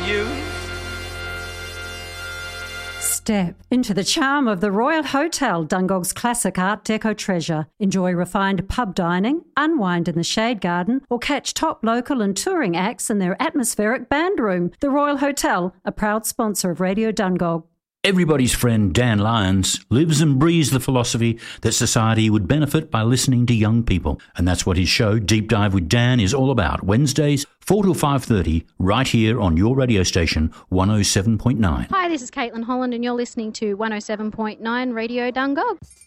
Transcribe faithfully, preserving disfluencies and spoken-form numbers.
used. Step into the charm of the Royal Hotel, Dungog's classic Art Deco treasure. Enjoy refined pub dining, unwind in the Shade Garden, or catch top local and touring acts in their atmospheric band room. The Royal Hotel, a proud sponsor of Radio Dungog. Everybody's friend Dan Lyons lives and breathes the philosophy that society would benefit by listening to young people. And that's what his show, Deep Dive with Dan, is all about. Wednesdays, four till five thirty, right here on your radio station, one oh seven point nine. Hi, this is Caitlin Holland, and you're listening to one oh seven point nine Radio Dungog.